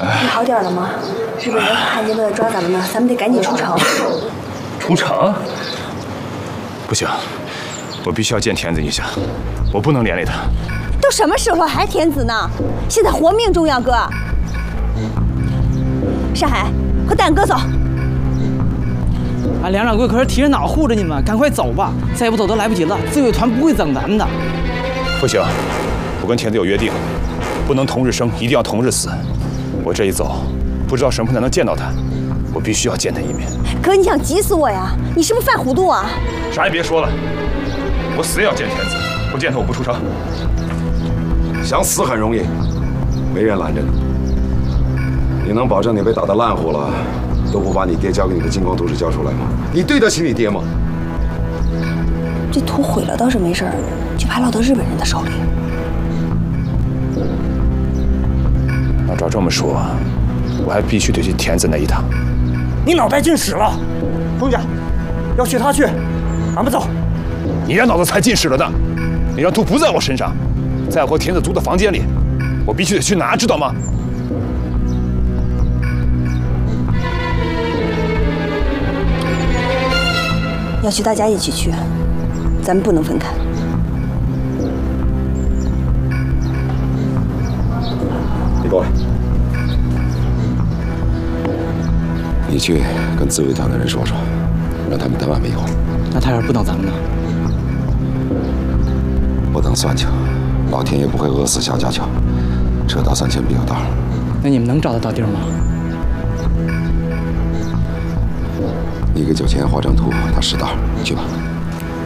你好点了吗？日本人汉奸都在抓咱们呢，咱们得赶紧出城。 出城？不行，我必须要见田子一下，我不能连累他。 都什么时候了还田子呢？现在活命重要，哥。山海，和蛋哥走。 俺梁掌柜可是提着脑护着你们，赶快走吧，再不走都来不及了。自卫团不会整咱们的。 不行，我跟田子有约定，不能同日生，一定要同日死。我这一走，不知道什么时候才能见到他，我必须要见他一面。 哥，你想急死我呀？你是不是犯糊涂啊？ 啥也别说了，我死也要见田子，不见他我不出城。 想死很容易，没人拦着你。你能保证你被打得烂糊了，都不把你爹交给你的金光图纸交出来吗？你对得起你爹吗？ 这图毁了倒是没事儿，就怕落到日本人的手里。 要照这么说，我还必须得去田子那一趟。 你脑袋进屎了，东家，要去他去，俺们走。 你的脑子才进屎了呢！那张图不在我身上，在我和田子租的房间里，我必须得去拿，知道吗？ 要去大家一起去，咱们不能分开。 你过来，你去跟自卫团的人说说，让他们等俺们一会儿。 那他要是不等咱们呢？ 不等算球，老天爷不会饿死小家雀。车到3000必有道。 那你们能找得到地儿吗？ 你给9000画张图，他识道，去吧。